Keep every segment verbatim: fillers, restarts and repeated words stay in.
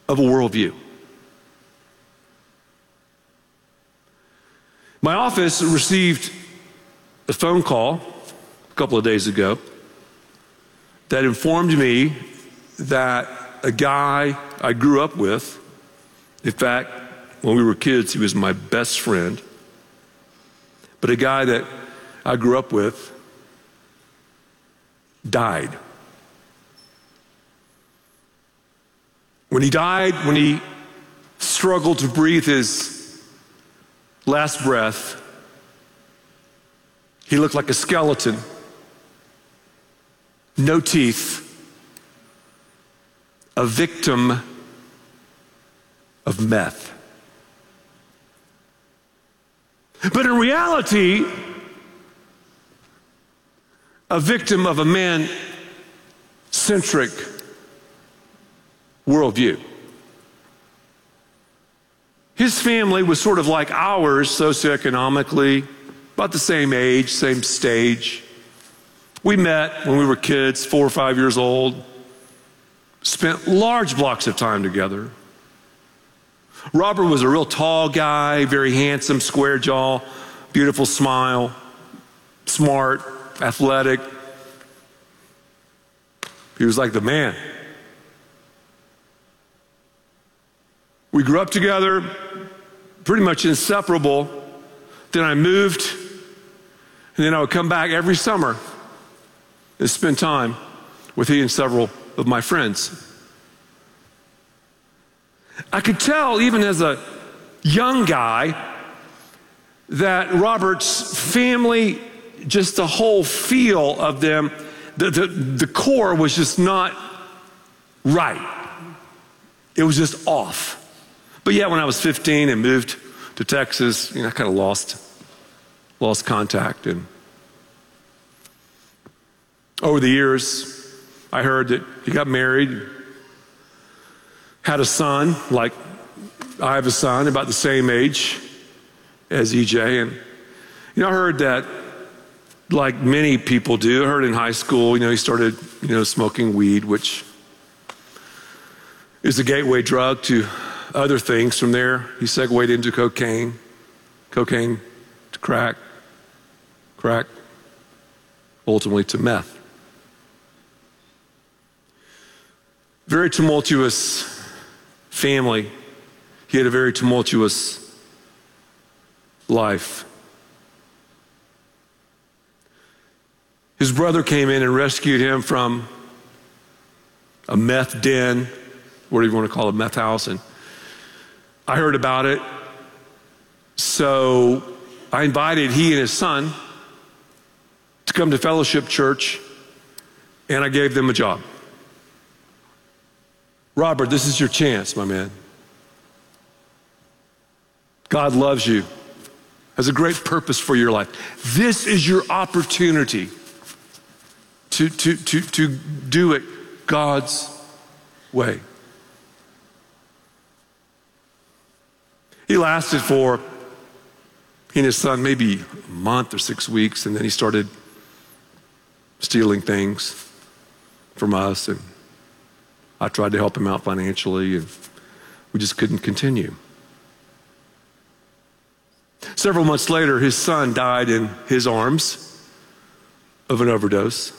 of a worldview. My office received a phone call a couple of days ago that informed me that a guy I grew up with, in fact, when we were kids, he was my best friend, but a guy that I grew up with died. When he died, when he struggled to breathe his last breath, he looked like a skeleton, no teeth, a victim of meth. But in reality, a victim of a man-centric worldview. His family was sort of like ours socioeconomically, about the same age, same stage. We met when we were kids, four or five years old, spent large blocks of time together. Robert was a real tall guy, very handsome, square jaw, beautiful smile, smart, athletic. He was like the man. We grew up together, pretty much inseparable. Then I moved, and then I would come back every summer and spend time with he and several of my friends. I could tell, even as a young guy, that Robert's family, just the whole feel of them, the, the, the core was just not right. It was just off. But yet, when I was fifteen and moved to Texas, you know, I kind of lost, lost contact. And over the years, I heard that he got married, had a son, like I have a son, about the same age as E J. And, you know, I heard that, like many people do, I heard in high school, you know, he started, you know, smoking weed, which is a gateway drug to other things. From there, he segued into cocaine, cocaine to crack, crack, ultimately to meth. Very tumultuous family. He had a very tumultuous life. His brother came in and rescued him from a meth den, whatever you want to call it, a meth house, and I heard about it. So I invited he and his son to come to Fellowship Church, and I gave them a job. Robert, this is your chance, my man. God loves you, has a great purpose for your life. This is your opportunity to, to, to, to do it God's way. He lasted for, he and his son, maybe a month or six weeks, and then he started stealing things from us, and I tried to help him out financially, and we just couldn't continue. Several months later, his son died in his arms of an overdose.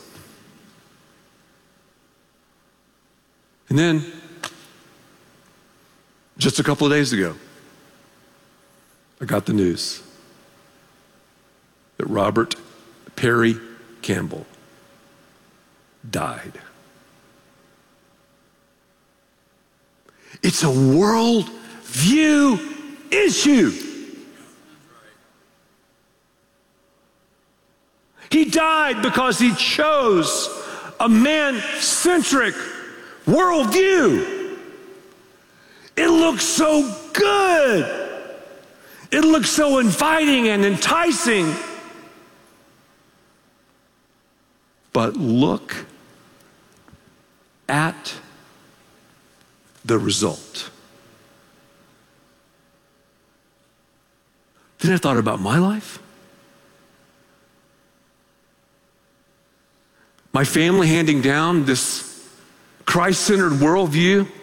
And then, just a couple of days ago, I got the news that Robert Perry Campbell died. It's a world view issue. He died because he chose a man-centric worldview. It looks so good. It looks so inviting and enticing. But look at the result. Then I thought about my life. My family handing down this Christ-centered worldview